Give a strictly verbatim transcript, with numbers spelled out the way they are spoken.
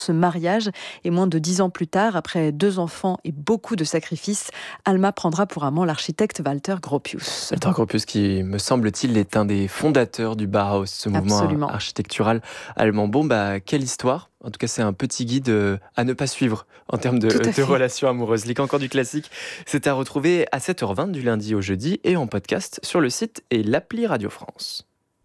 ce mariage. Et moins de dix ans plus tard, après deux enfants et beaucoup de sacrifices, Alma prendra pour amant l'architecte Walter Gropius. Walter Gropius qui, me semble-t-il, est un des fondateurs du Bauhaus, ce mouvement Absolument. architectural allemand. Bon, bah, quelle histoire! En tout cas, c'est un petit guide à ne pas suivre en termes de, de relations amoureuses. Les Cancans du classique, c'est à retrouver à sept heures vingt du lundi au jeudi et en podcast sur le site et l'appli Radio France.